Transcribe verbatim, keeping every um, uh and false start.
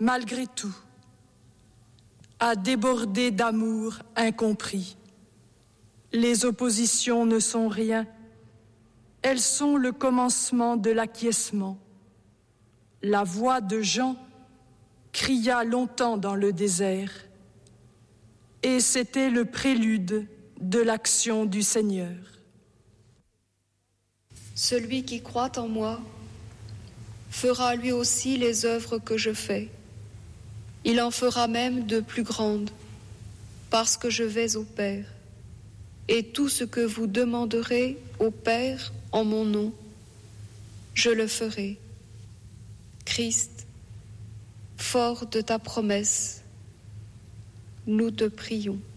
malgré tout, a débordé d'amour incompris. Les oppositions ne sont rien, elles sont le commencement de l'acquiescement. La voix de Jean cria longtemps dans le désert, et c'était le prélude de l'action du Seigneur. Celui qui croit en moi fera lui aussi les œuvres que je fais. Il en fera même de plus grandes, parce que je vais au Père. Et tout ce que vous demanderez au Père en mon nom, je le ferai. Christ, fort de ta promesse, nous te prions.